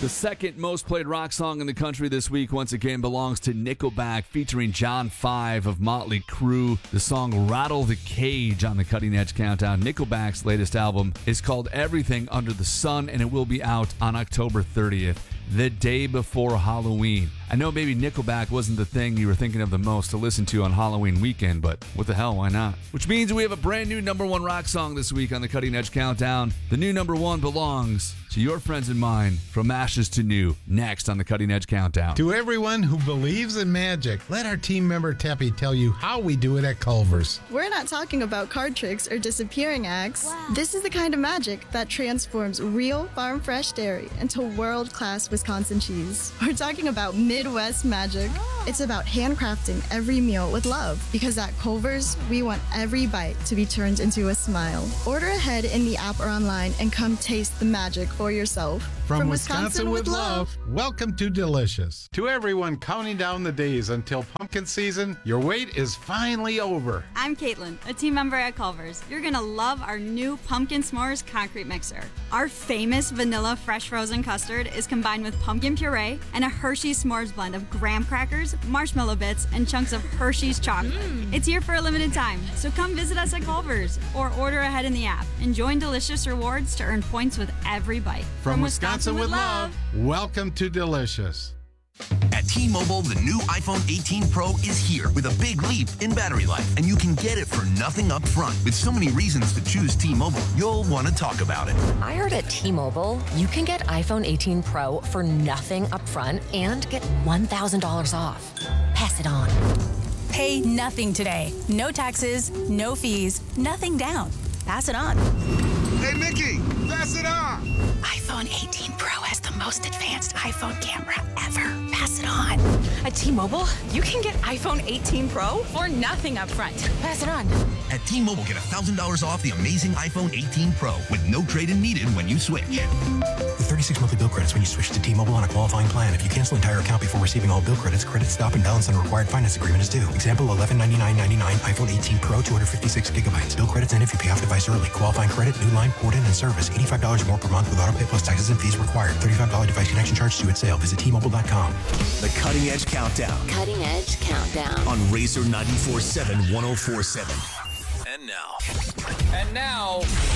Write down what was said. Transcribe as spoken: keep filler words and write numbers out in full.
The second most played rock song in the country this week once again belongs to Nickelback featuring John Five of Motley Crue. The song Rattle the Cage on the Cutting Edge Countdown. Nickelback's latest album is called Everything Under the Sun, and it will be out on October thirtieth, the day before Halloween. I know maybe Nickelback wasn't the thing you were thinking of the most to listen to on Halloween weekend, but what the hell, why not? Which means we have a brand new number one rock song this week on the Cutting Edge Countdown. The new number one belongs to your friends and mine, From Ashes to New, next on the Cutting Edge Countdown. To everyone who believes in magic, let our team member Teppy tell you how we do it at Culver's. We're not talking about card tricks or disappearing acts. Wow. This is the kind of magic that transforms real farm fresh dairy into world-class Wisconsin cheese. We're talking about Midwest magic. Oh. It's about handcrafting every meal with love, because at Culver's, we want every bite to be turned into a smile. Order ahead in the app or online and come taste the magic for yourself. From, From Wisconsin, Wisconsin with love, welcome to Delicious. To everyone counting down the days until pumpkin season, your wait is finally over. I'm Caitlin, a team member at Culver's. You're going to love our new Pumpkin S'mores concrete mixer. Our famous vanilla fresh frozen custard is combined with pumpkin puree and a Hershey's S'mores blend of graham crackers, marshmallow bits, and chunks of Hershey's chocolate. Mm. It's here for a limited time, so come visit us at Culver's or order ahead in the app and join Delicious Rewards to earn points with every bite. From, From Wisconsin, Wisconsin with love, welcome to Delicious. At T-Mobile, the new iPhone eighteen Pro is here with a big leap in battery life, and you can get it for nothing up front. With so many reasons to choose T-Mobile, you'll want to talk about it. I heard at T-Mobile, you can get iPhone eighteen Pro for nothing up front and get one thousand dollars off. Pass it on. Pay nothing today. No taxes, no fees, nothing down. Pass it on. Hey, Mickey, pass it on. iPhone eighteen Pro has the most advanced iPhone camera ever. Pass it on. At T-Mobile, you can get iPhone eighteen Pro for nothing up front. Pass it on. At T-Mobile, get one thousand dollars off the amazing iPhone eighteen Pro with no trade-in needed when you switch. With thirty-six monthly bill credits when you switch to T-Mobile on a qualifying plan. If you cancel entire account before receiving all bill credits, credit stop and balance on required finance agreement is due. Example, eleven ninety-nine ninety-nine iPhone eighteen Pro, two hundred fifty-six gigabytes. Bill credits end if you pay off device early. Qualifying credit, new line, port in, and service. eighty-five dollars more per month with auto pay plus taxes and fees required. thirty-five dollars device connection charge due at sale. Visit T Mobile dot com. The Cutting Edge Countdown. Cutting Edge Countdown. On Razor ninety-four point seven, one oh four point seven. And now. And now.